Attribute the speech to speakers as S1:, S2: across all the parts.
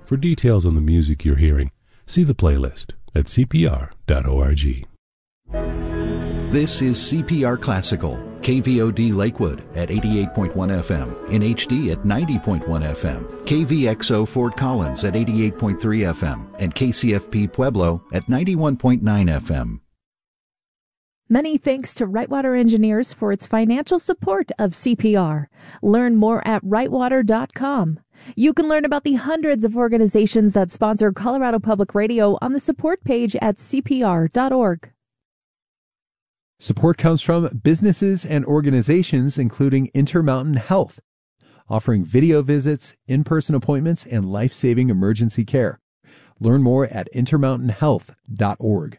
S1: For details on the music you're hearing, see the playlist at cpr.org.
S2: This is CPR Classical, KVOD Lakewood at 88.1 FM, in HD at 90.1 FM, KVXO Fort Collins at 88.3 FM, and KCFP Pueblo at 91.9 FM.
S3: Many thanks to Rightwater Engineers for its financial support of CPR. Learn more at rightwater.com. You can learn about the hundreds of organizations that sponsor Colorado Public Radio on the support page at cpr.org.
S4: Support comes from businesses and organizations including Intermountain Health, offering video visits, in-person appointments, and life-saving emergency care. Learn more at intermountainhealth.org.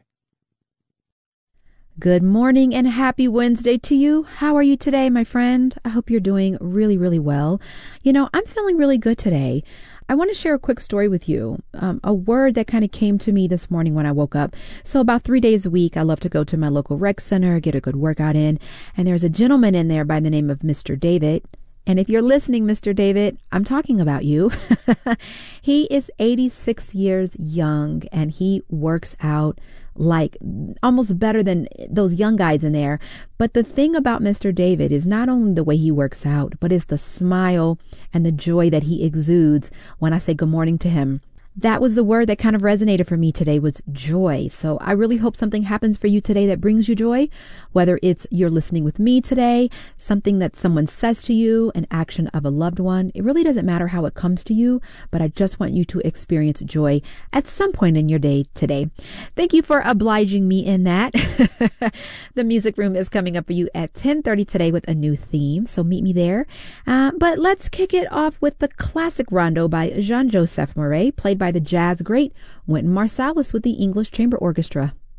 S5: Good morning and happy Wednesday to you. How are you today, my friend? I hope you're doing really, really well. You know, I'm feeling really good today. I want to share a quick story with you, a word that kind of came to me this morning when I woke up. So about 3 days a week, I love to go to my local rec center, get a good workout in. And there's a gentleman in there by the name of Mr. David. And if you're listening, Mr. David, I'm talking about you. He is 86 years young and he works out like almost better than those young guys in there. But the thing about Mr. David is not only the way he works out, but it's the smile and the joy that he exudes when I say good morning to him. That was the word that kind of resonated for me today, was joy. So I really hope something happens for you today that brings you joy, whether it's you're listening with me today, something that someone says to you, an action of a loved one. It really doesn't matter how it comes to you, but I just want you to experience joy at some point in your day today. Thank you for obliging me in that. The music room is coming up for you at 10:30 today with a new theme, so meet me there. But let's kick it off with the classic rondo by Jean-Joseph Murray, played by the jazz great Wynton Marsalis with the English Chamber Orchestra.